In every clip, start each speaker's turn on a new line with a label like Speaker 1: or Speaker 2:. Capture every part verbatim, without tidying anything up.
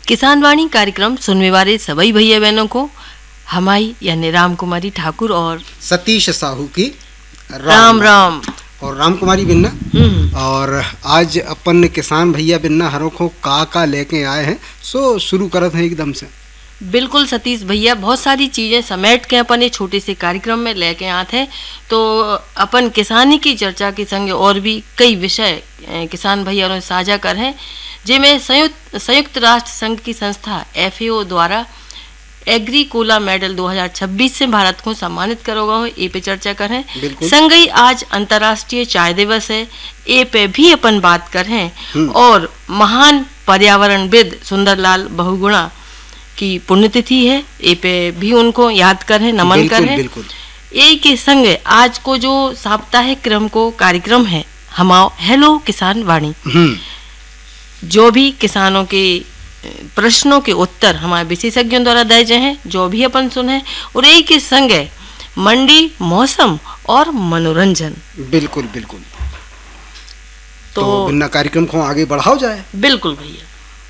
Speaker 1: किसान वाणी कार्यक्रम सुनने वाले सभी भैया बहनों को हमारी यानी राम कुमारी ठाकुर और
Speaker 2: सतीश साहू की
Speaker 1: राम राम, राम।
Speaker 2: और राम कुमारी बिन्ना। और आज अपन किसान भैया बिन्ना हरों को का का लेके आए हैं, सो शुरू करत हैं एकदम से।
Speaker 1: बिल्कुल सतीश भैया, बहुत सारी चीज़ें समेट के अपन एक छोटे से कार्यक्रम में लेके आते हैं। तो अपन किसानी की चर्चा के संग और भी कई विषय किसान भैया ने साझा कर हैं, जिनमें संयुक्त संयुक्त राष्ट्र संघ की संस्था एफ ए ओ द्वारा एग्रीकोला मेडल दो हज़ार छब्बीस से भारत को सम्मानित करोगा हो, ए पे चर्चा करें। संगई आज अंतर्राष्ट्रीय चाय दिवस है, ए पे भी अपन बात करें। और महान पर्यावरणविद सुंदरलाल बहुगुणा की पुण्यतिथि है, ए पे भी उनको याद करें, नमन करें। ए के संग आज को जो साप्ताहिक क्रम को कार्यक्रम है हमाओ हेलो किसान वाणी, जो भी किसानों के प्रश्नों के उत्तर हमारे विशेषज्ञों द्वारा दिए गए हैं, जो भी अपन सुने। और एक के संग मंडी, मौसम और मनोरंजन।
Speaker 2: बिल्कुल बिल्कुल।
Speaker 1: तो,
Speaker 2: तो बिना कार्यक्रम को आगे बढ़ाओ जाए।
Speaker 1: बिल्कुल भैया।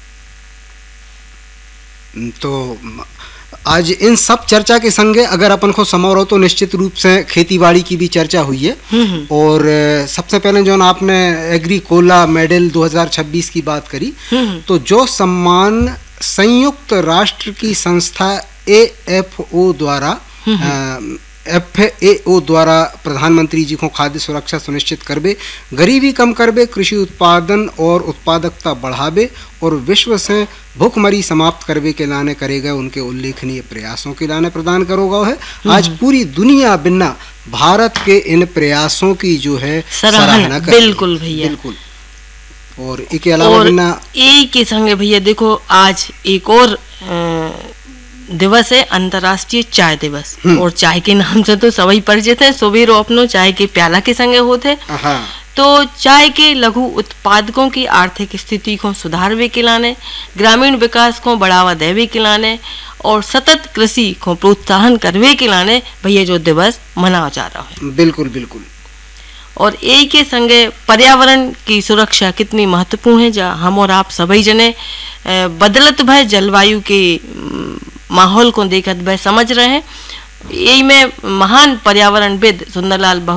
Speaker 2: तो आज इन सब चर्चा के संगे अगर अपन को समारोह तो निश्चित रूप से खेतीबाड़ी की भी चर्चा हुई है। और सबसे पहले जो आपने एग्रीकोला मेडल दो हज़ार छब्बीस की बात करी, तो जो सम्मान संयुक्त राष्ट्र की संस्था ए एफ ओ द्वारा एफ ए ओ द्वारा प्रधानमंत्री जी को खाद्य सुरक्षा सुनिश्चित करबे, गरीबी कम करबे, कृषि उत्पादन और उत्पादकता बढ़ावे और विश्व से भूखमरी समाप्त करबे के लाने करे गए उनके उल्लेखनीय प्रयासों के लाने प्रदान करोगा है। आज पूरी दुनिया बिना भारत के इन प्रयासों की जो है सराहना कर।
Speaker 1: बिल्कुल भैया,
Speaker 2: बिल्कुल। और इसके अलावा बिना
Speaker 1: एक के संग भैया देखो, आज एक और दिवस है अंतर्राष्ट्रीय चाय दिवस। और चाय के नाम से तो सभी परिचित है, सुबेरो अपनो चाय के प्याला के संगे होते। तो चाय के लघु उत्पादकों की आर्थिक स्थिति को सुधारवे के लाने, ग्रामीण विकास को बढ़ावा देवे के लाने और सतत कृषि को प्रोत्साहन करवे के लाने भैया जो दिवस मनाया जा रहा है।
Speaker 2: बिल्कुल बिल्कुल।
Speaker 1: और एक के संगे पर्यावरण की सुरक्षा कितनी महत्वपूर्ण है, जहाँ हम और आप सभी जने बदलत भय जलवायु के माहौल को देखत भय समझ रहे हैं। यही में महान पर्यावरणविद सुंदरलाल